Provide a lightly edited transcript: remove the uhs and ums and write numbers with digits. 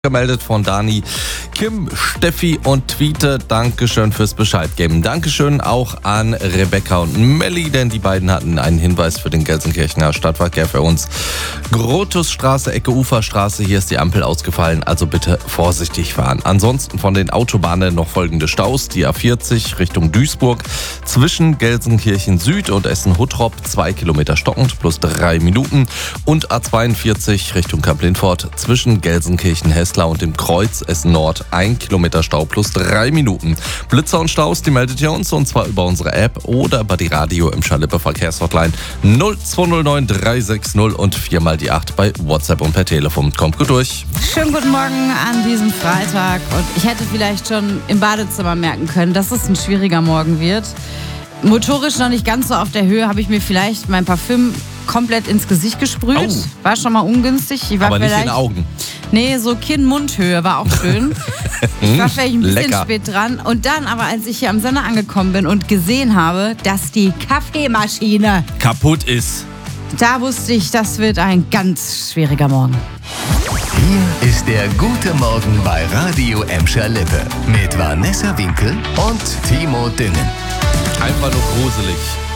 Gemeldet von Dani, Kim, Steffi und Tweete. Dankeschön fürs Bescheid geben. Dankeschön auch an Rebecca und Melli, denn die beiden hatten einen Hinweis für den Gelsenkirchener Stadtverkehr für uns. Grotusstraße, Ecke Uferstraße, hier ist die Ampel ausgefallen, also bitte vorsichtig fahren. Ansonsten von den Autobahnen noch folgende Staus. Die A40 Richtung Duisburg zwischen Gelsenkirchen Süd und Essen-Huttrop 2 Kilometer stockend plus 3 Minuten und A42 Richtung Kamp-Lindfort zwischen Gelsenkirchen Hessler und dem Kreuz Essen Nord 1 Kilometer Stau plus 3 Minuten. Blitzer und Staus, die meldet ihr uns und zwar über unsere App oder über die Radio im Schalippe Verkehrshotline 0209 360 und 4 die 8 bei WhatsApp und per Telefon. Kommt gut durch. Schönen guten Morgen an diesem Freitag und ich hätte vielleicht schon im Badezimmer merken können, dass es ein schwieriger Morgen wird. Motorisch noch nicht ganz so auf der Höhe, habe ich mir vielleicht mein Parfüm komplett ins Gesicht gesprüht. Oh. War schon mal ungünstig. Aber nicht in den Augen. Nee, so Kinn-Mund-Höhe war auch schön. Ich war vielleicht ein bisschen spät dran. Und dann aber, als ich hier am Sender angekommen bin und gesehen habe, dass die Kaffeemaschine kaputt ist, da wusste ich, das wird ein ganz schwieriger Morgen. Hier ist der gute Morgen bei Radio Emscher Lippe mit Vanessa Winkel und Timo Düngen. Einfach nur gruselig.